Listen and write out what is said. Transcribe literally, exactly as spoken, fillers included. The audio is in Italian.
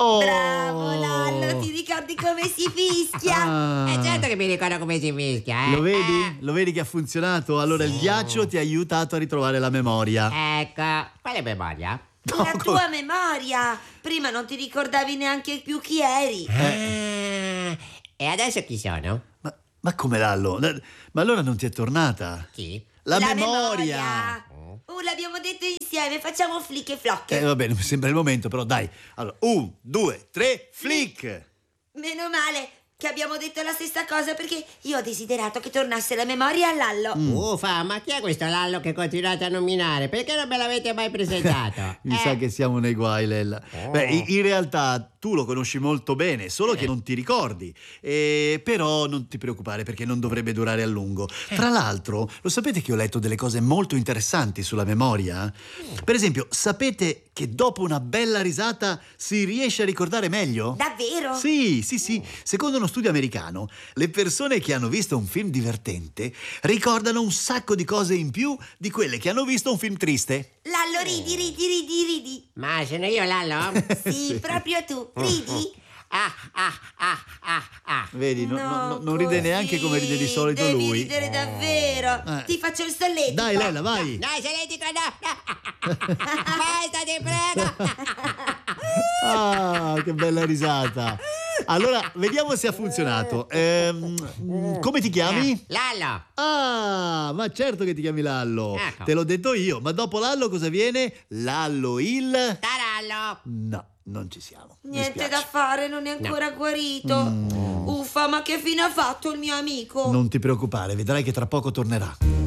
Oh. Bravo Lallo, ti ricordi come si fischia? Ah. Eh certo che mi ricordo come si fischia, eh. Lo vedi? Eh. Lo vedi che ha funzionato? Allora il ghiaccio ti ha aiutato a ritrovare la memoria. Ecco, quale memoria? La tua memoria! Prima non ti ricordavi neanche più chi eri. Ah, e adesso chi sono? Ma, ma come Lallo? Ma allora non ti è tornata? Chi? La, La memoria! memoria. Oh, l'abbiamo detto insieme, facciamo flick e flock. Eh, va bene, mi sembra il momento, però dai. Allora, un, due, tre, flick! Meno male che abbiamo detto la stessa cosa, perché io ho desiderato che tornasse la memoria a Lallo. Mm. Uffa, ma chi è questo Lallo che continuate a nominare? Perché non me l'avete mai presentato? Mi eh? sa che siamo nei guai, Lella. Oh. Beh, in, in realtà tu lo conosci molto bene, solo che non ti ricordi. E, però non ti preoccupare perché non dovrebbe durare a lungo. Tra l'altro, lo sapete che ho letto delle cose molto interessanti sulla memoria? Per esempio, sapete che dopo una bella risata si riesce a ricordare meglio? Davvero? Sì, sì, sì. Secondo uno studio americano, le persone che hanno visto un film divertente ricordano un sacco di cose in più di quelle che hanno visto un film triste. Lallo, ridi, ridi, ridi, ridi. Ma sono io Lallo? Sì, Sì. proprio tu. Ridi? Ah, ah, ah, ah, ah. Vedi, no- no- no- non così. ride neanche come ride di solito Devi lui. ridere davvero. Eh. Ti faccio il solletico. Dai, Lella, vai. Dai, solletico, no! Basta, ti prego! Ah, che bella risata. Allora, vediamo se ha funzionato. Ehm, come ti chiami? Lallo! Ah, ma certo che ti chiami Lallo. Ecco. Te l'ho detto io. Ma dopo Lallo cosa viene? Lallo il... Tarallo! No, non ci siamo. Mi Niente spiace. da fare, non è ancora guarito. Uffa, ma che fine ha fatto il mio amico? Non ti preoccupare, vedrai che tra poco tornerà.